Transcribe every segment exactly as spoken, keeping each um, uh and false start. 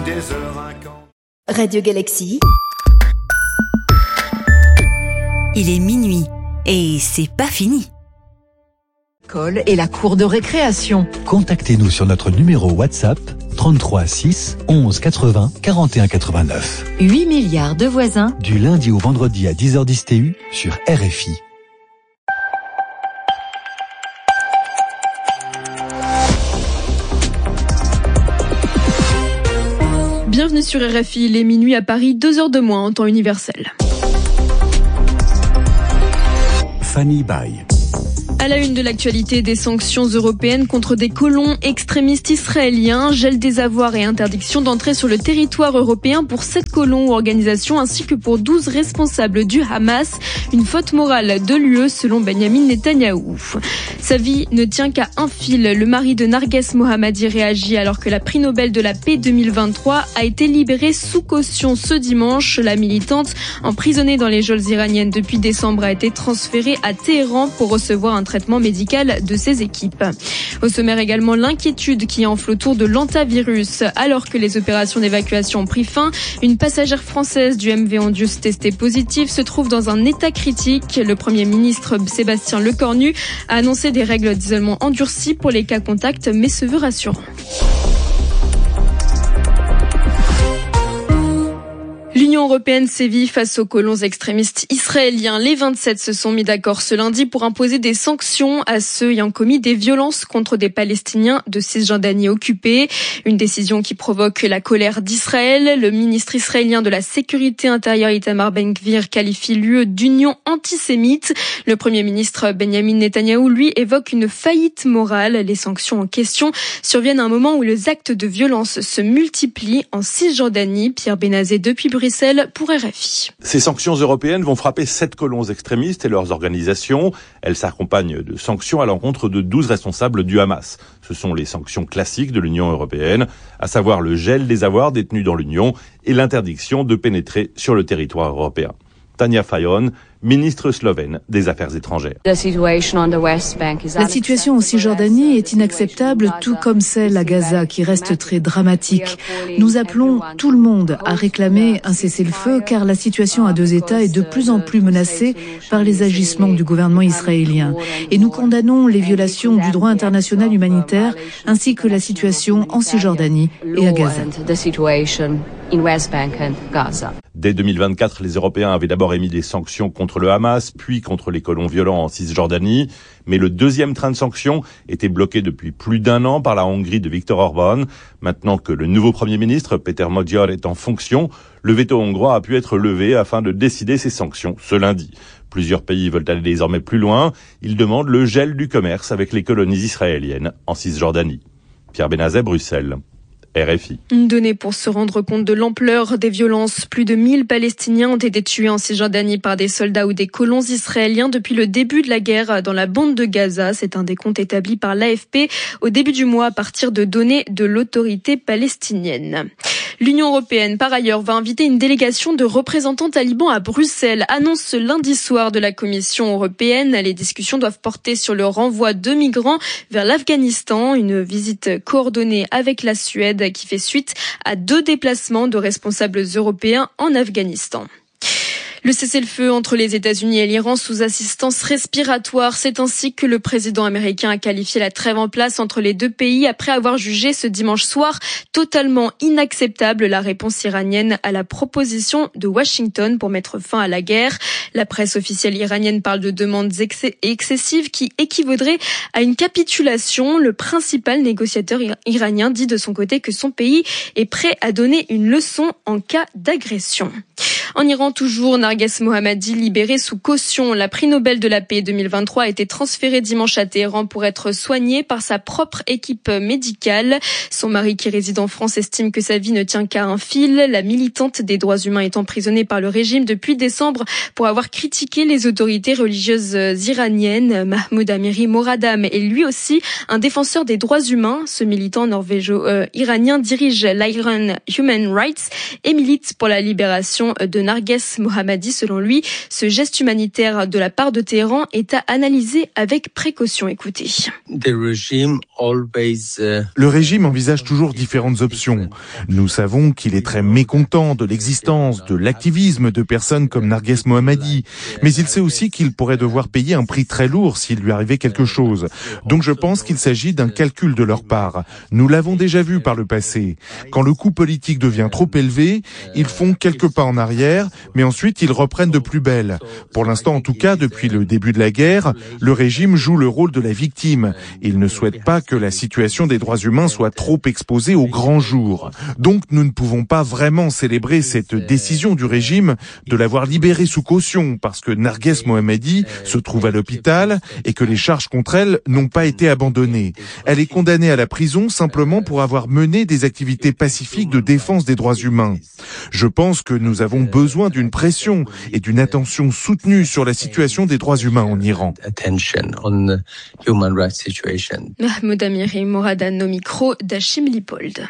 des heures incantables. Radio Galaxy. Il est minuit et c'est pas fini. L'école et la cour de récréation. Contactez-nous sur notre numéro WhatsApp trente-trois six onze quatre-vingts quarante et un quatre-vingt-neuf. huit milliards de voisins. Du lundi au vendredi à dix heures dix T U sur R F I. Bienvenue sur R F I, il est minuit à Paris, deux heures de moins en temps universel. Fanny Baye. À la une de l'actualité, des sanctions européennes contre des colons extrémistes israéliens, gel des avoirs et interdiction d'entrer sur le territoire européen pour sept colons ou organisations ainsi que pour douze responsables du Hamas. Une faute morale de l'U E selon Benjamin Netanyahou. Sa vie ne tient qu'à un fil. Le mari de Narges Mohammadi réagit alors que la prix Nobel de la paix deux mille vingt-trois a été libérée sous caution ce dimanche. La militante, emprisonnée dans les geôles iraniennes depuis décembre, a été transférée à Téhéran pour recevoir un traitement médical de ses équipes. Au sommaire également, l'inquiétude qui enfle autour de l'antavirus. Alors que les opérations d'évacuation ont pris fin, une passagère française du M V Ondius testée positive se trouve dans un état critique. Le Premier ministre Sébastien Lecornu a annoncé des règles d'isolement endurcies pour les cas contacts, mais se veut rassurant. L'Union européenne sévit face aux colons extrémistes israéliens. Les vingt-sept se sont mis d'accord ce lundi pour imposer des sanctions à ceux ayant commis des violences contre des Palestiniens de Cisjordanie occupée. Une décision qui provoque la colère d'Israël. Le ministre israélien de la Sécurité intérieure Itamar Ben-Gvir qualifie l'U E d'union antisémite. Le Premier ministre Benjamin Netanyahou, lui, évoque une faillite morale. Les sanctions en question surviennent à un moment où les actes de violence se multiplient en Cisjordanie. Pierre Benazé depuis Bruxelles pour R F I. Ces sanctions européennes vont frapper sept colons extrémistes et leurs organisations. Elles s'accompagnent de sanctions à l'encontre de douze responsables du Hamas. Ce sont les sanctions classiques de l'Union européenne, à savoir le gel des avoirs détenus dans l'Union et l'interdiction de pénétrer sur le territoire européen. Tanja Fajon, ministre slovène des Affaires étrangères. La situation en Cisjordanie est inacceptable, tout comme celle à Gaza, qui reste très dramatique. Nous appelons tout le monde à réclamer un cessez-le-feu, car la situation à deux États est de plus en plus menacée par les agissements du gouvernement israélien. Et nous condamnons les violations du droit international humanitaire, ainsi que la situation en Cisjordanie et à Gaza. Dès deux mille vingt-quatre, les Européens avaient d'abord émis des sanctions contre le Hamas, puis contre les colons violents en Cisjordanie. Mais le deuxième train de sanctions était bloqué depuis plus d'un an par la Hongrie de Viktor Orban. Maintenant que le nouveau Premier ministre, Péter Magyar, est en fonction, le veto hongrois a pu être levé afin de décider ces sanctions ce lundi. Plusieurs pays veulent aller désormais plus loin. Ils demandent le gel du commerce avec les colonies israéliennes en Cisjordanie. Pierre Benazet, Bruxelles. R F I. Une donnée pour se rendre compte de l'ampleur des violences. Plus de mille Palestiniens ont été tués en Cisjordanie par des soldats ou des colons israéliens depuis le début de la guerre dans la bande de Gaza. C'est un décompte établi par l'A F P au début du mois à partir de données de l'autorité palestinienne. L'Union européenne, par ailleurs, va inviter une délégation de représentants talibans à Bruxelles, annonce ce lundi soir de la Commission européenne. Les discussions doivent porter sur le renvoi de migrants vers l'Afghanistan. Une visite coordonnée avec la Suède qui fait suite à deux déplacements de responsables européens en Afghanistan. Le cessez-le-feu entre les États-Unis et l'Iran sous assistance respiratoire, c'est ainsi que le président américain a qualifié la trêve en place entre les deux pays après avoir jugé ce dimanche soir totalement inacceptable la réponse iranienne à la proposition de Washington pour mettre fin à la guerre. La presse officielle iranienne parle de demandes ex- excessives qui équivaudraient à une capitulation. Le principal négociateur iranien dit de son côté que son pays est prêt à donner une leçon en cas d'agression. En Iran, toujours, Narges Mohammadi libéré sous caution. La prix Nobel de la paix deux mille vingt-trois a été transférée dimanche à Téhéran pour être soignée par sa propre équipe médicale. Son mari, qui réside en France, estime que sa vie ne tient qu'à un fil. La militante des droits humains est emprisonnée par le régime depuis décembre pour avoir critiqué les autorités religieuses iraniennes. Mahmoud Amiri Moradam est lui aussi un défenseur des droits humains. Ce militant norvégo-iranien dirige l'Iran Human Rights et milite pour la libération de de Narges Mohammadi. Selon lui, ce geste humanitaire de la part de Téhéran est à analyser avec précaution. Écoutez. Le régime envisage toujours différentes options. Nous savons qu'il est très mécontent de l'existence, de l'activisme de personnes comme Narges Mohammadi, mais il sait aussi qu'il pourrait devoir payer un prix très lourd s'il lui arrivait quelque chose. Donc je pense qu'il s'agit d'un calcul de leur part. Nous l'avons déjà vu par le passé. Quand le coût politique devient trop élevé, ils font quelques pas en arrière, mais ensuite ils reprennent de plus belle. Pour l'instant, en tout cas, depuis le début de la guerre, le régime joue le rôle de la victime. Il ne souhaite pas que la situation des droits humains soit trop exposée au grand jour. Donc nous ne pouvons pas vraiment célébrer cette décision du régime de l'avoir libérée sous caution, parce que Narges Mohammadi se trouve à l'hôpital et que les charges contre elle n'ont pas été abandonnées. Elle est condamnée à la prison simplement pour avoir mené des activités pacifiques de défense des droits humains. Je pense que nous avons besoin d'une pression et d'une attention soutenue sur la situation des droits humains en Iran. Mahmoud Amiri Moradan au micro d'Achim Lipold.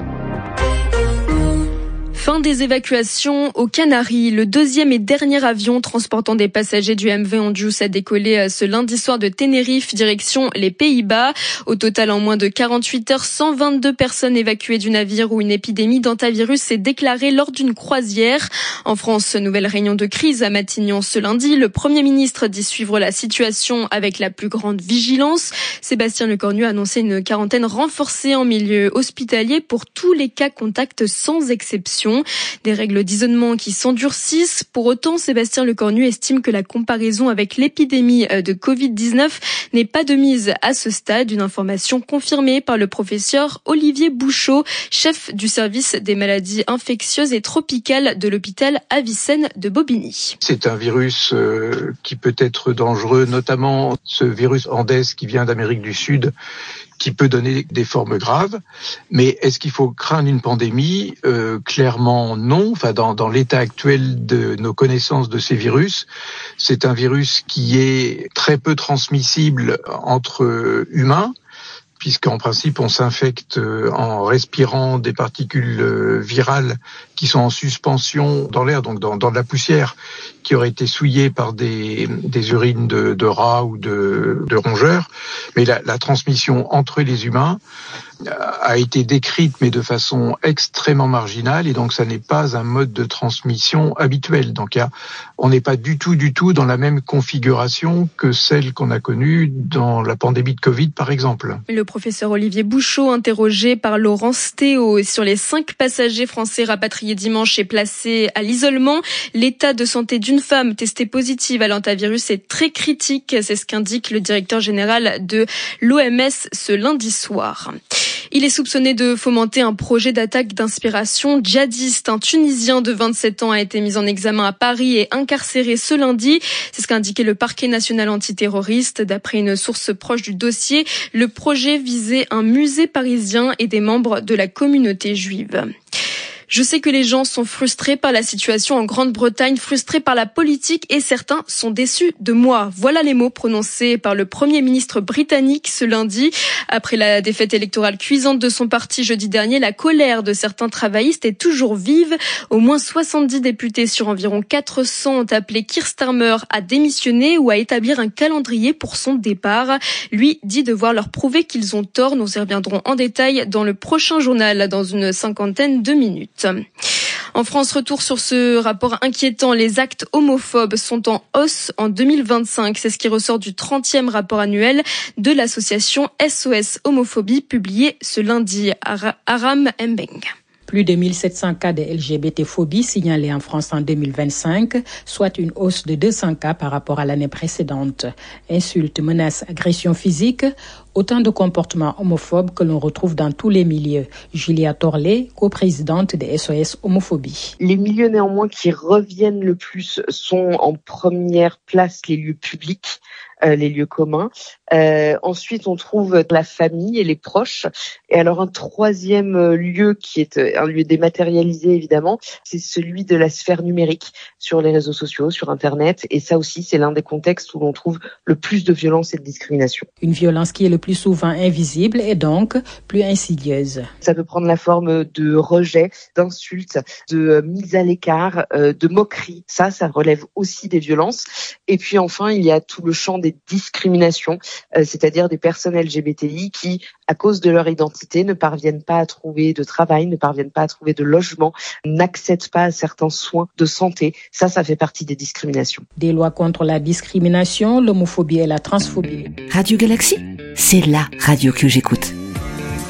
Fin des évacuations aux Canaries. Le deuxième et dernier avion transportant des passagers du M V Ondius a décollé ce lundi soir de Tenerife, direction les Pays-Bas. Au total, en moins de quarante-huit heures, cent vingt-deux personnes évacuées du navire où une épidémie d'hantavirus s'est déclarée lors d'une croisière. En France, nouvelle réunion de crise à Matignon ce lundi. Le Premier ministre dit suivre la situation avec la plus grande vigilance. Sébastien Lecornu a annoncé une quarantaine renforcée en milieu hospitalier pour tous les cas contacts sans exception. Des règles d'isolement qui s'endurcissent. Pour autant, Sébastien Lecornu estime que la comparaison avec l'épidémie de covid dix-neuf n'est pas de mise à ce stade. Une information confirmée par le professeur Olivier Bouchot, chef du service des maladies infectieuses et tropicales de l'hôpital Avicenne de Bobigny. C'est un virus euh, qui peut être dangereux, notamment ce virus Andes qui vient d'Amérique du Sud, qui peut donner des formes graves. Mais est-ce qu'il faut craindre une pandémie ? euh, Clairement non. Enfin, dans, dans l'état actuel de nos connaissances de ces virus, c'est un virus qui est très peu transmissible entre humains, puisqu'en principe on s'infecte en respirant des particules virales qui sont en suspension dans l'air, donc dans, dans de la poussière qui aurait été souillée par des, des urines de, de rats ou de, de rongeurs. Mais la, la transmission entre les humains a été décrite, mais de façon extrêmement marginale, et donc ça n'est pas un mode de transmission habituel. Donc y a, on n'est pas du tout, du tout dans la même configuration que celle qu'on a connue dans la pandémie de Covid, par exemple. Le professeur Olivier Bouchot, interrogé par Laurence Théo sur les cinq passagers français rapatriés dimanche et placés à l'isolement. L'état de santé d'une femme testée positive à l'hantavirus est très critique. C'est ce qu'indique le directeur général de l'O M S ce lundi soir. Il est soupçonné de fomenter un projet d'attaque d'inspiration djihadiste. Un Tunisien de vingt-sept ans a été mis en examen à Paris et incarcéré ce lundi. C'est ce qu'a indiqué le parquet national antiterroriste. D'après une source proche du dossier, le projet visait un musée parisien et des membres de la communauté juive. Je sais que les gens sont frustrés par la situation en Grande-Bretagne, frustrés par la politique et certains sont déçus de moi. Voilà les mots prononcés par le Premier ministre britannique ce lundi. Après la défaite électorale cuisante de son parti jeudi dernier, la colère de certains travaillistes est toujours vive. Au moins soixante-dix députés sur environ quatre cents ont appelé Keir Starmer à démissionner ou à établir un calendrier pour son départ. Lui dit devoir leur prouver qu'ils ont tort. Nous y reviendrons en détail dans le prochain journal dans une cinquantaine de minutes. En France, retour sur ce rapport inquiétant. Les actes homophobes sont en hausse en deux mille vingt-cinq. C'est ce qui ressort du trentième rapport annuel de l'association S O S Homophobie, publié ce lundi. Aram Mbeng. Plus de mille sept cents cas de L G B T-phobie signalés en France en deux mille vingt-cinq, soit une hausse de deux cents cas par rapport à l'année précédente. Insultes, menaces, agressions physiques, autant de comportements homophobes que l'on retrouve dans tous les milieux. Julia Torlé, coprésidente de S O S Homophobie. Les milieux néanmoins qui reviennent le plus sont en première place les lieux publics, euh, les lieux communs. Euh, ensuite, on trouve la famille et les proches. Et alors, un troisième lieu qui est un lieu dématérialisé, évidemment, c'est celui de la sphère numérique, sur les réseaux sociaux, sur Internet. Et ça aussi, c'est l'un des contextes où l'on trouve le plus de violence et de discrimination. Une violence qui est le plus souvent invisibles et donc plus insidieuses. Ça peut prendre la forme de rejet, d'insultes, de mise à l'écart, de moqueries. Ça, ça relève aussi des violences. Et puis enfin, il y a tout le champ des discriminations, c'est-à-dire des personnes L G B T I qui, à cause de leur identité, ne parviennent pas à trouver de travail, ne parviennent pas à trouver de logement, n'accèdent pas à certains soins de santé. Ça, ça fait partie des discriminations. Des lois contre la discrimination, l'homophobie et la transphobie. Radio Galaxy, c'est la radio que j'écoute.